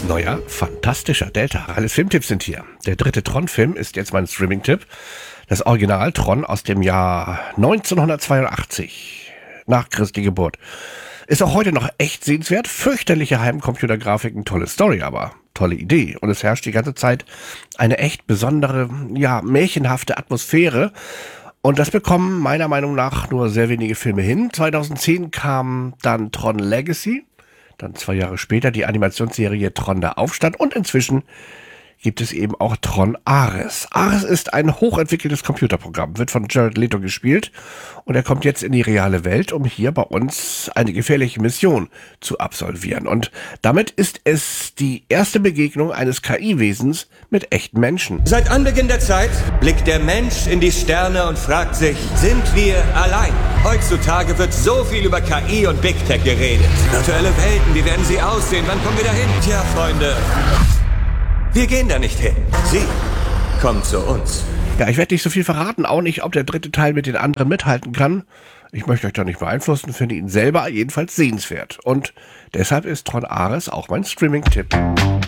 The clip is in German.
neuer, fantastischer Delta. Alles Filmtipps sind hier. Der dritte Tron-Film ist jetzt mein Streaming-Tipp. Das Original Tron aus dem Jahr 1982, nach Christi Geburt. Ist auch heute noch echt sehenswert. Fürchterliche Heimcomputergrafiken, tolle Story, aber tolle Idee. Und es herrscht die ganze Zeit eine echt besondere, ja, märchenhafte Atmosphäre. Und das bekommen meiner Meinung nach nur sehr wenige Filme hin. 2010 kam dann Tron Legacy. Dann 2 Jahre später die Animationsserie Tron der Aufstand und inzwischen gibt es eben auch Tron Ares. Ares ist ein hochentwickeltes Computerprogramm, wird von Jared Leto gespielt und er kommt jetzt in die reale Welt, um hier bei uns eine gefährliche Mission zu absolvieren. Und damit ist es die erste Begegnung eines KI-Wesens mit echten Menschen. Seit Anbeginn der Zeit blickt der Mensch in die Sterne und fragt sich, sind wir allein? Heutzutage wird so viel über KI und Big Tech geredet. Virtuelle Welten, wie werden sie aussehen? Wann kommen wir dahin? Tja, Freunde, wir gehen da nicht hin. Sie kommen zu uns. Ja, ich werde nicht so viel verraten, auch nicht, ob der dritte Teil mit den anderen mithalten kann. Ich möchte euch da nicht beeinflussen, finde ihn selber jedenfalls sehenswert. Und deshalb ist Tron Ares auch mein Streaming-Tipp.